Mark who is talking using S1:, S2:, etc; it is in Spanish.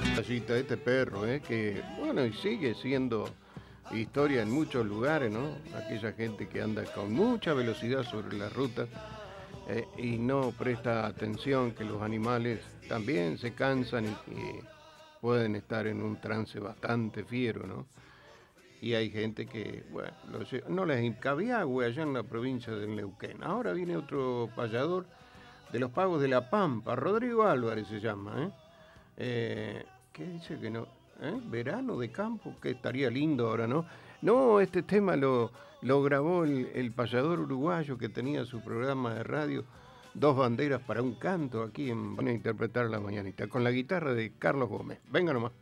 S1: Este perro, que bueno, y sigue siendo historia en muchos lugares, ¿no? Aquella gente que anda con mucha velocidad sobre las rutas y no presta atención que los animales también se cansan y que pueden estar en un trance bastante fiero, ¿no? Y hay gente que, bueno, no les Cabiagüe, allá en la provincia de Neuquén. Ahora viene otro payador de los pagos de la Pampa, Rodrigo Álvarez se llama, ¿qué dice que no? Verano de campo, que estaría lindo ahora, ¿no? No, este tema lo grabó el payador uruguayo que tenía su programa de radio, Dos banderas para un canto, aquí van a interpretar la mañanita, con la guitarra de Carlos Gómez. Venga nomás.